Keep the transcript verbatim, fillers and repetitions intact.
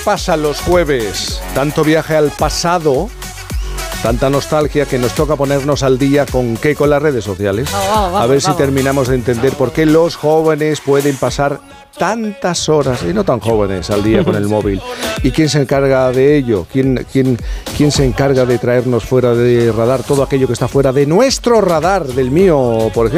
pasa los jueves? Tanto viaje al pasado, tanta nostalgia que nos toca ponernos al día con qué, con las redes sociales. Oh, oh, vamos, a ver vamos. si terminamos de entender por qué los jóvenes pueden pasar tantas horas, y no tan jóvenes, al día con el móvil. ¿Y quién se encarga de ello? ¿Quién, quién, quién se encarga de traernos fuera de radar todo aquello que está fuera de nuestro radar, del mío, por ejemplo?